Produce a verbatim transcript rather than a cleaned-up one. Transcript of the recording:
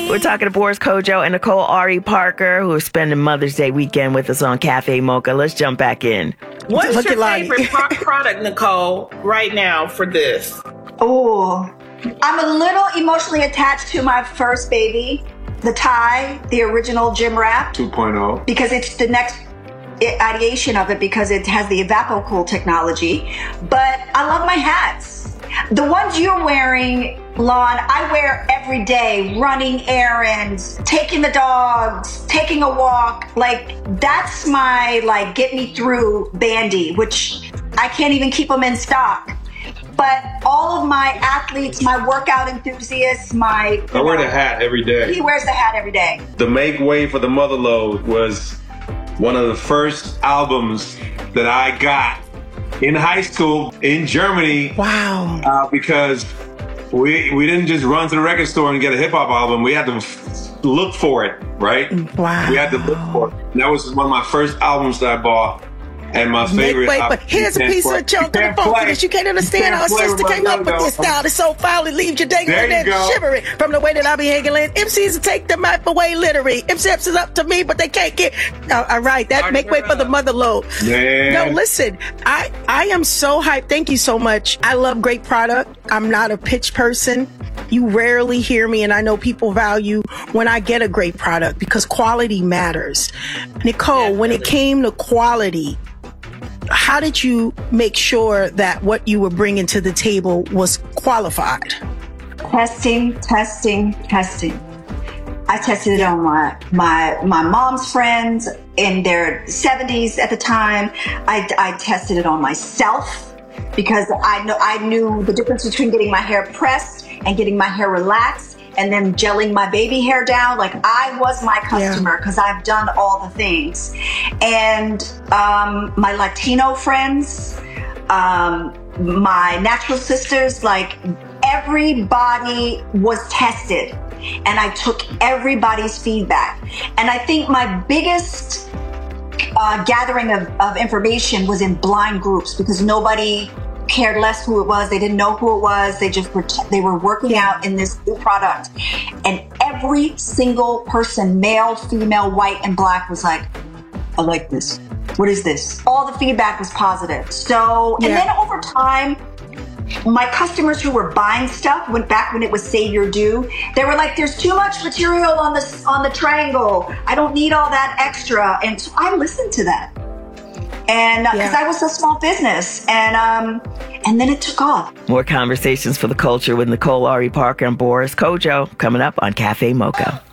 We're talking to Boris Kodjoe and Nicole Ari Parker, who are spending Mother's Day weekend with us on Cafe Mocha. Let's jump back in. What's Look your favorite pro- product, Nicole, right now for this? Oh, I'm a little emotionally attached to my first baby, the Thai, the original gym wrap. two point oh. Because it's the next ideation of it, because it has the EvapoCool technology. But I love my hats. The ones you're wearing, Lon, I wear every day, running errands, taking the dogs, taking a walk. Like, that's my, like, get me through bandy, which I can't even keep them in stock. But all of my athletes, my workout enthusiasts, my... I wear the hat every day. He wears the hat every day. The Make Way for the Motherload was one of the first albums that I got in high school in Germany. Wow. Uh, because we we didn't just run to the record store and get a hip hop album. We had to f- look for it, right? Wow. We had to look for it. And that was one of my first albums that I bought. And my favorite. Wait, but here's a piece of junk in the phone for this. You can't understand how a sister came up with this style. It's so foul it leaves you dangling and shivering from the way that I be hangling. M Cs take the map away literally. M Cs is up to me, but they can't get. Uh, all right, that make way for the mother load. Man. No, listen, I I am so hyped. Thank you so much. I love great product. I'm not a pitch person. You rarely hear me, and I know people value when I get a great product because quality matters. Nicole, when it came to quality, how did you make sure that what you were bringing to the table was qualified? Testing, testing, testing. I tested it on my my my mom's friends in their seventies at the time. I, I tested it on myself because I know I knew the difference between getting my hair pressed and getting my hair relaxed and then gelling my baby hair down. Like, I was my customer because yeah. I've done all the things. And um, my Latino friends, um, my natural sisters, like, everybody was tested. And I took everybody's feedback. And I think my biggest uh, gathering of, of information was in blind groups because nobody cared less who it was. They didn't know who it was. They just were, t- they were working out in this new product. And every single person, male, female, white, and black, was like, I like this. What is this? All the feedback was positive. So, and yeah. then over time, my customers who were buying stuff, went back when it was Save Your Do, they were like, there's too much material on the, on the triangle. I don't need all that extra. And so I listened to that. And because uh, yeah. I was a small business, and um, and then it took off. More conversations for the culture with Nicole Ari Parker and Boris Kodjoe coming up on Cafe Mocha.